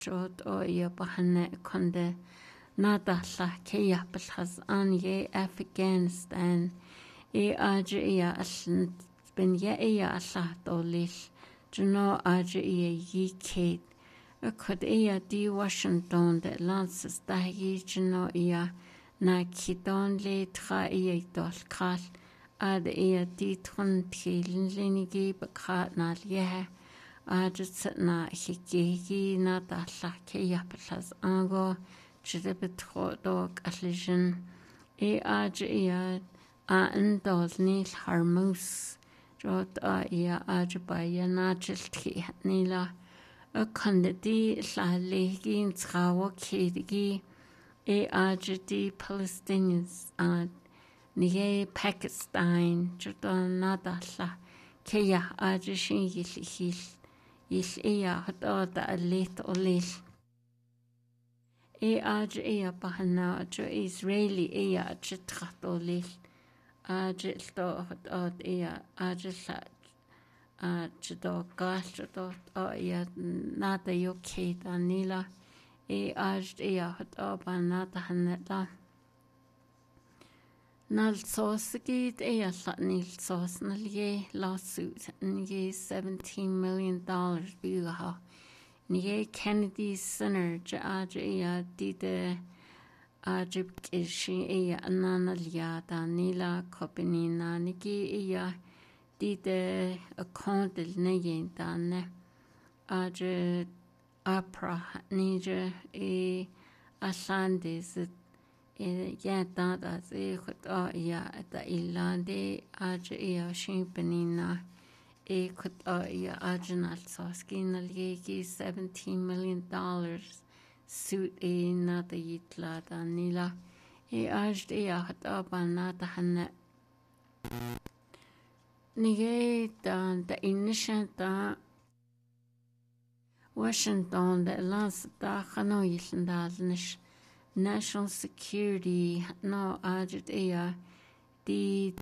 Jod o ia bahane konde nadalla keya bilhaz an ye Afghanistan aja ia allan bin ye ia allah dolil juno aja ia ye kate could ia di Washington de lances da ye juno ia na kidon le tra ia dol kral ad ia di tron tilin linigi bakrat na ye aja na hikegi na dalla keya bilhaz ango Chidabitro dog allision aja ia andol nil harmus jod ia aja baya najilti nila kandidi la legin trawa kedigi aja di Palestinians niye Pakistan jod nadalla keya aja shin yil ia hada alit olil aja ia bahana aja Israeli ia chitratolil aja to ia aja aja do gal to ia nada yoke danila aja ia hada banata hanela nal sosgid ia nil sos nal lawsuit ye $17 million biha Nye Kennedy Center aja ia dide aja kishi ia anana liada nila kopinina niki ia dide akondil neyen dane aja opera nije asandis ya dada khut ia da ilande aja ia shimpenina could ia arginal soskin algegi $17 million suit nada yitla danila ajde ia hata banata hanne nige da inisha da Washington da lans da khano yildalnish national security no ajde ia di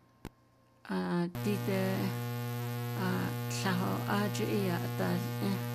did Tlaho aja ia da